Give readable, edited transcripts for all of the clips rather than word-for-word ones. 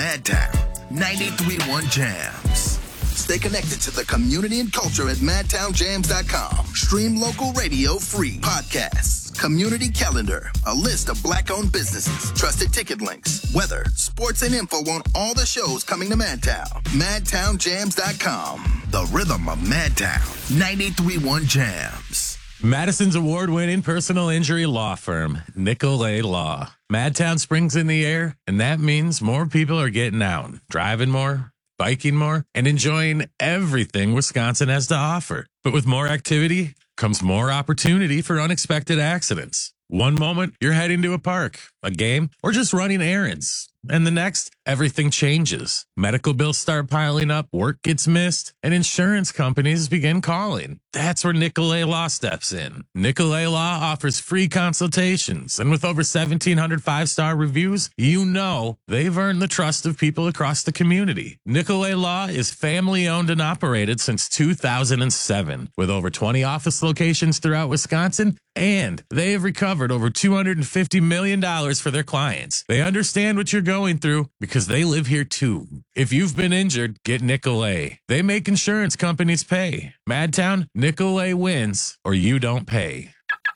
Madtown 93.1 Jams. Stay connected to the community and culture at madtownjams.com. Stream local radio free. Podcasts, community calendar, a list of black-owned businesses, trusted ticket links, weather, sports, and info on all the shows coming to Madtown. madtownjams.com. The rhythm of Madtown 93.1 Jams. Madison's award-winning personal injury law firm, Nicolay Law. Madtown spring's in the air, and that means more people are getting out, driving more, biking more, and enjoying everything Wisconsin has to offer. But with more activity comes more opportunity for unexpected accidents. One moment, you're heading to a park, a game, or just running errands. And the next, everything changes. Medical bills start piling up, work gets missed, and insurance companies begin calling. That's where Nicolay Law steps in. Nicolay Law offers free consultations, and with over 1,700 five-star reviews, you know they've earned the trust of people across the community. Nicolay Law is family-owned and operated since 2007, with over 20 office locations throughout Wisconsin, and they have recovered over $250 million for their clients. They understand what you're going through because they live here too. If you've been injured, get Nicolay. They make insurance companies pay. Madtown, Nicolay wins, or you don't pay.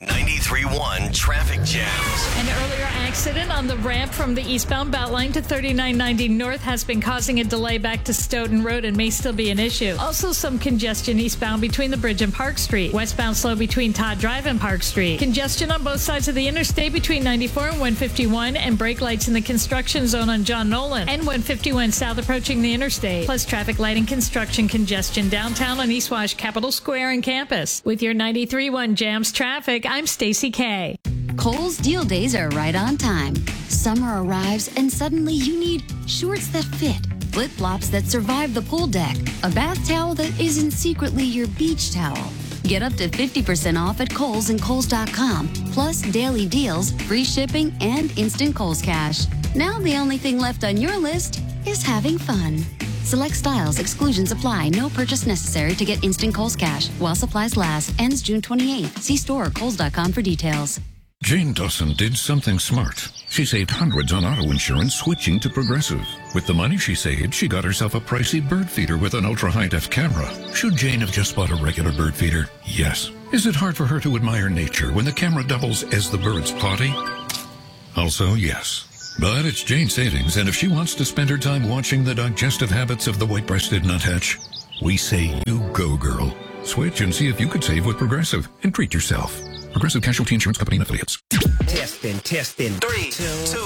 93.1 Traffic Jams. An earlier accident on the ramp from the eastbound Beltline to 3990 North has been causing a delay back to Stoughton Road and may still be an issue. Also, some congestion eastbound between the bridge and Park Street. Westbound slow between Todd Drive and Park Street. Congestion on both sides of the interstate between 94 and 151, and brake lights in the construction zone on John Nolan and 151 south approaching the interstate. Plus traffic light and construction congestion downtown on East Wash, Capitol Square, and campus. With your 93.1 Jams traffic, I'm Stacy K. Kohl's deal days are right on time. Summer arrives and suddenly you need shorts that fit, flip-flops that survive the pool deck, a bath towel that isn't secretly your beach towel. Get up to 50% off at Kohl's and Kohls.com, plus daily deals, free shipping, and instant Kohl's Cash. Now the only thing left on your list is having fun. Select styles, exclusions apply. No purchase necessary to get instant Kohl's Cash. While supplies last. Ends June 28th. See store or Kohls.com for details. Jane Dawson did something smart. She saved hundreds on auto insurance switching to Progressive. With the money she saved, she got herself a pricey bird feeder with an ultra-high-def camera. Should Jane have just bought a regular bird feeder? Yes. Is it hard for her to admire nature when the camera doubles as the bird's potty? Also, yes. But it's Jane's savings, and if she wants to spend her time watching the digestive habits of the white-breasted nuthatch, we say you go, girl. Switch and see if you could save with Progressive and treat yourself. Progressive Casualty Insurance Company and Affiliates. Testing. 3, 2.